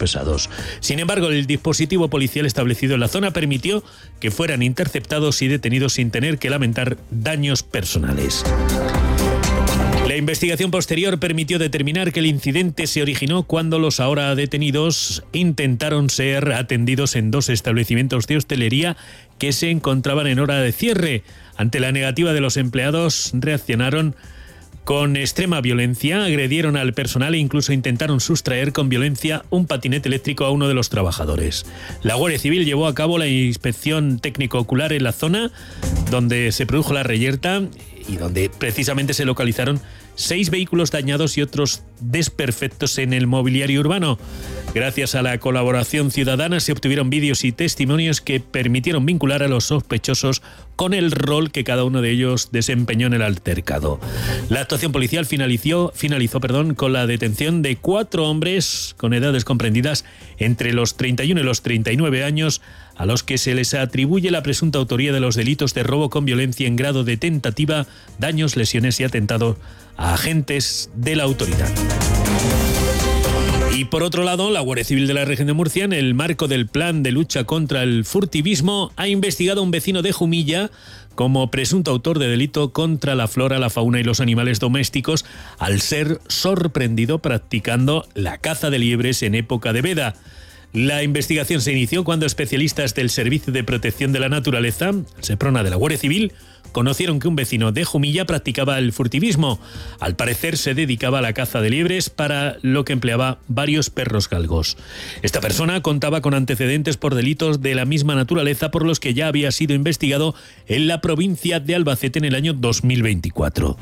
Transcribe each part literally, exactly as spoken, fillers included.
pesados. Sin embargo, el dispositivo policial establecido en la zona permitió que fueran interceptados y detenidos sin tener que lamentar daños personales. La investigación posterior permitió determinar que el incidente se originó cuando los ahora detenidos intentaron ser atendidos en dos establecimientos de hostelería que se encontraban en hora de cierre. Ante la negativa de los empleados, reaccionaron con extrema violencia, agredieron al personal e incluso intentaron sustraer con violencia un patinete eléctrico a uno de los trabajadores. La Guardia Civil llevó a cabo la inspección técnico-ocular en la zona donde se produjo la reyerta y donde precisamente se localizaron seis vehículos dañados y otros desperfectos en el mobiliario urbano. Gracias a la colaboración ciudadana se obtuvieron vídeos y testimonios que permitieron vincular a los sospechosos con el rol que cada uno de ellos desempeñó en el altercado. La actuación policial finalizó, finalizó perdón, con la detención de cuatro hombres con edades comprendidas entre los treinta y uno y los treinta y nueve años, a los que se les atribuye la presunta autoría de los delitos de robo con violencia en grado de tentativa, daños, lesiones y atentado a agentes de la autoridad. Y por otro lado, la Guardia Civil de la región de Murcia, en el marco del plan de lucha contra el furtivismo, ha investigado a un vecino de Jumilla como presunto autor de delito contra la flora, la fauna y los animales domésticos, al ser sorprendido practicando la caza de liebres en época de veda. La investigación se inició cuando especialistas del Servicio de Protección de la Naturaleza, SEPRONA de la Guardia Civil, conocieron que un vecino de Jumilla practicaba el furtivismo. Al parecer se dedicaba a la caza de liebres, para lo que empleaba varios perros galgos. Esta persona contaba con antecedentes por delitos de la misma naturaleza por los que ya había sido investigado en la provincia de Albacete en el año dos mil veinticuatro.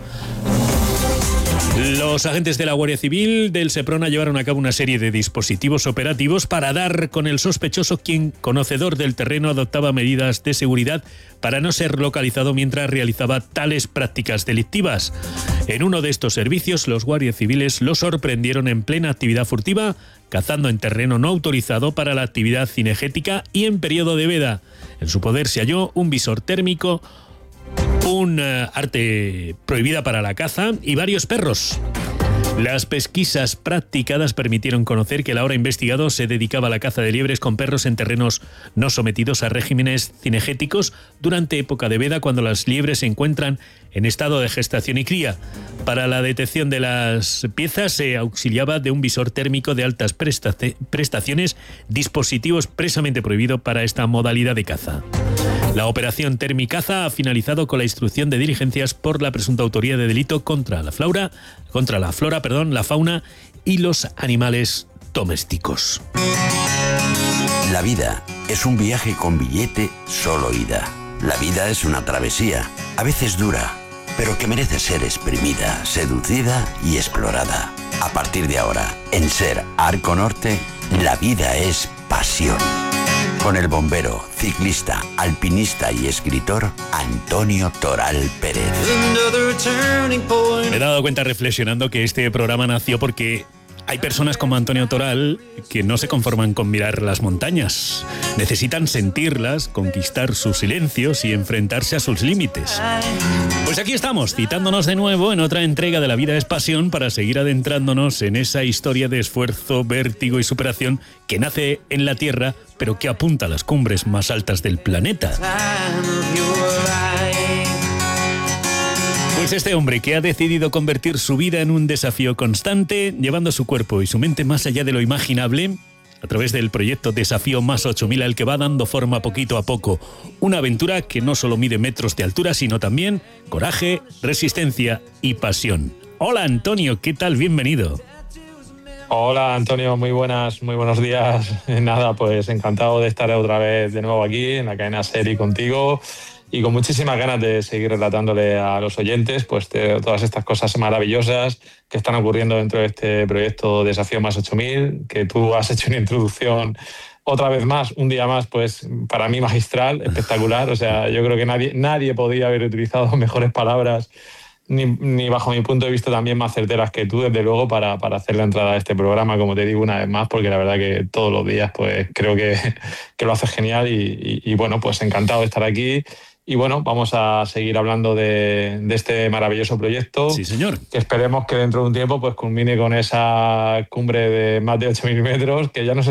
Los agentes de la Guardia Civil del SEPRONA llevaron a cabo una serie de dispositivos operativos para dar con el sospechoso, quien, conocedor del terreno, adoptaba medidas de seguridad para no ser localizado mientras realizaba tales prácticas delictivas. En uno de estos servicios, los guardias civiles lo sorprendieron en plena actividad furtiva, cazando en terreno no autorizado para la actividad cinegética y en periodo de veda. En su poder se halló un visor térmico, un uh, arte prohibida para la caza y varios perros. Las pesquisas practicadas permitieron conocer que el ahora investigado se dedicaba a la caza de liebres con perros en terrenos no sometidos a regímenes cinegéticos durante época de veda, cuando las liebres se encuentran en estado de gestación y cría. Para la detección de las piezas se auxiliaba de un visor térmico de altas presta- prestaciones, dispositivo expresamente prohibido para esta modalidad de caza. La operación Termicaza ha finalizado con la instrucción de diligencias por la presunta autoría de delito contra la flora, contra la flora, perdón, la fauna y los animales domésticos. La vida es un viaje con billete solo ida. La vida es una travesía, a veces dura, pero que merece ser exprimida, seducida y explorada. A partir de ahora, en SER Arco Norte, la vida es pasión. Con el bombero, ciclista, alpinista y escritor Antonio Toral Pérez. Me he dado cuenta reflexionando que este programa nació porque hay personas como Antonio Toral que no se conforman con mirar las montañas. Necesitan sentirlas, conquistar sus silencios y enfrentarse a sus límites. Pues aquí estamos, citándonos de nuevo en otra entrega de La Vida es Pasión, para seguir adentrándonos en esa historia de esfuerzo, vértigo y superación que nace en la Tierra, pero que apunta a las cumbres más altas del planeta. Pues este hombre que ha decidido convertir su vida en un desafío constante, llevando su cuerpo y su mente más allá de lo imaginable, a través del proyecto Desafío Más ocho mil, al que va dando forma poquito a poco. Una aventura que no solo mide metros de altura, sino también coraje, resistencia y pasión. Hola Antonio, ¿qué tal? Bienvenido. Hola Antonio, muy buenas, muy buenos días. Nada, pues encantado de estar otra vez de nuevo aquí en la cadena SER y contigo, y con muchísimas ganas de seguir relatándole a los oyentes pues de todas estas cosas maravillosas que están ocurriendo dentro de este proyecto Desafío Más ocho mil, que tú has hecho una introducción otra vez más, un día más, pues para mí magistral, espectacular. O sea, yo creo que nadie, nadie podía haber utilizado mejores palabras, Ni, ni bajo mi punto de vista también más certeras que tú, desde luego, para, para hacer la entrada a este programa, como te digo una vez más, porque la verdad que todos los días pues creo que, que lo haces genial y, y, y bueno, pues encantado de estar aquí. Y bueno, vamos a seguir hablando de, de este maravilloso proyecto. Sí, señor. Que esperemos que dentro de un tiempo pues culmine con esa cumbre de más de ocho mil metros, que ya no sé